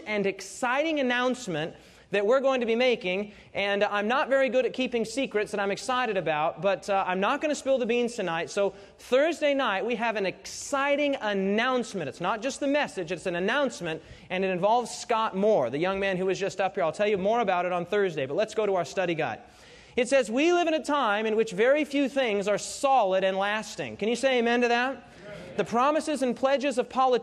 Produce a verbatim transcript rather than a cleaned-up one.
and exciting announcement that we're going to be making, and I'm not very good at keeping secrets that I'm excited about, but uh, I'm not going to spill the beans tonight. So Thursday night, we have an exciting announcement. It's not just the message, it's an announcement, and it involves Scott Moore, the young man who was just up here. I'll tell you more about it on Thursday, but let's go to our study guide. It says, we live in a time in which very few things are solid and lasting. Can you say amen to that? The promises and pledges of politicians